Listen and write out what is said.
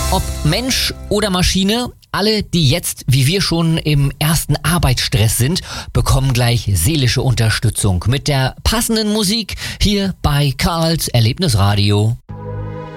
Ob Mensch oder Maschine, alle, die jetzt, wie wir schon im ersten Arbeitsstress sind, bekommen gleich seelische Unterstützung mit der passenden Musik hier bei Karls Erlebnisradio.